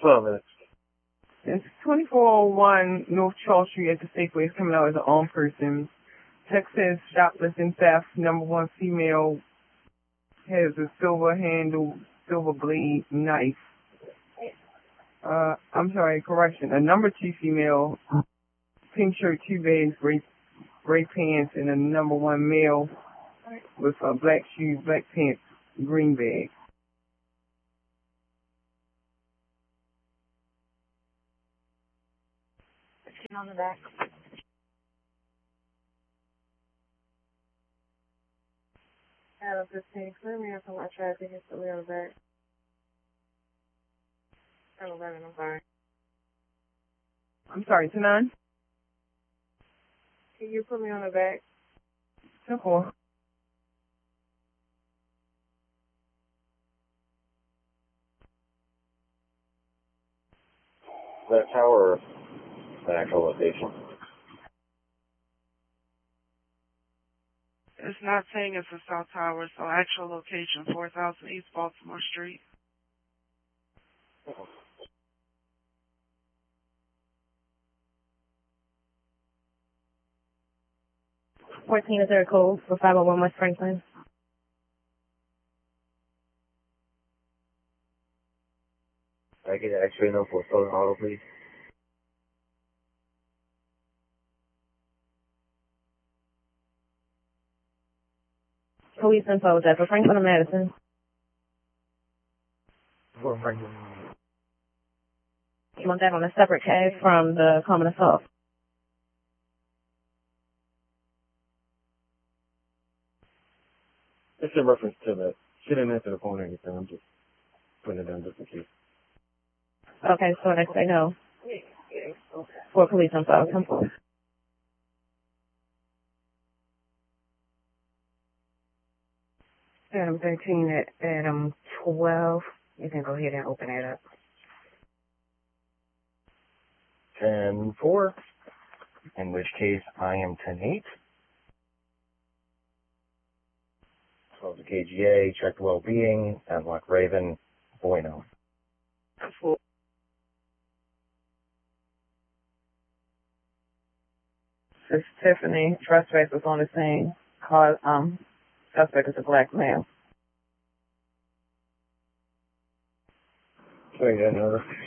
minutes. It's 2401 North Charles Street at the Safeway. It's coming out as an armed person. Text says shoplifting theft. Number one female has a silver handle, silver blade knife. A number two female, pink shirt, two bags, gray pants, and a number one male with black shoes, black pants, green bag. On the back. Adam 15, clear me up from my traffic. It's the on the back. 11, I'm sorry. I'm sorry, Tanan? Can you put me on the back? Simple. That tower, the actual location. It's not saying it's a South Tower, so actual location, 4000 East Baltimore Street. Is there a code for 501 West Franklin? Can I get an X-ray note for stolen auto, please? Police info, is that for Franklin or Madison? For Franklin. You want that on a separate tag from the common assault? It's in reference to that. She didn't answer the phone or anything. I'm just putting it down just in case. Okay, so next I know. For police info, come forward. Adam 13 at Adam 12. You can go ahead and open that up. 10-4, in which case I am 10-8. 12 to KGA, checked well-being, Adlock Raven, Bueno. It's Tiffany. Trespass was on the scene. Suspect is a black male. Can I get another?